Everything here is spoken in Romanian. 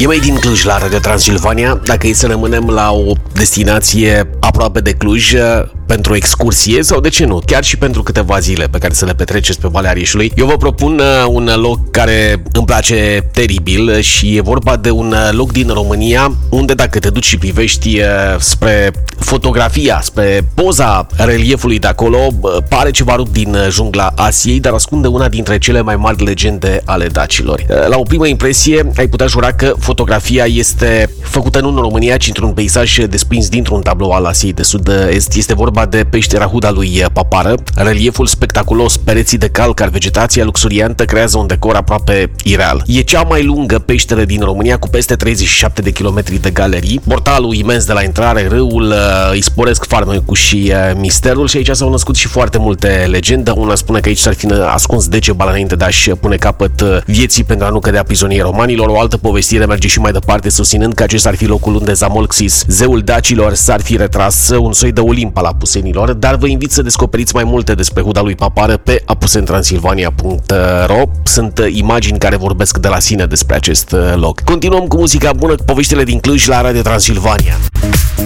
E mai din Cluj la Radio Transilvania. Dacă e să rămânem la o destinație aproape de Cluj pentru o excursie sau de ce nu, chiar și pentru câteva zile pe care să le petreceți pe Valea Rișului, eu vă propun un loc care îmi place teribil și e vorba de un loc din România unde dacă te duci și privești spre fotografia, spre poza reliefului de acolo, pare ceva rupt din jungla Asiei, dar ascunde una dintre cele mai mari legende ale dacilor. La o primă impresie ai putea jura că fotografia este făcută nu în România, ci într-un peisaj desprins dintr-un tablou al Asiei de Sud-Est. Este vorba de peștera Huda lui Papară. Relieful spectaculos, pereții de calcar, vegetația luxuriantă creează un decor aproape ireal. E cea mai lungă peșteră din România, cu peste 37 de kilometri de galerii. Portalul imens de la intrare, râul, îi sporesc farmecul și misterul și aici s-au născut și foarte multe legende. Una spune că aici s-ar fi ascuns Decebal înainte de a-și pune capăt vieții pentru a nu cădea prizonie romanilor. O altă povestire merge și mai departe, susținând că acesta ar fi locul unde Zamolxis, zeul dacilor, s-ar fi retras, un soi de Olimp al apusenilor, dar vă invit să descoperiți mai multe despre Huda lui Papară pe apusentransilvania.ro. Sunt imagini care vorbesc de la sine despre acest loc. Continuăm cu muzica bună, cu poveștile din Cluj la Radio Transilvania.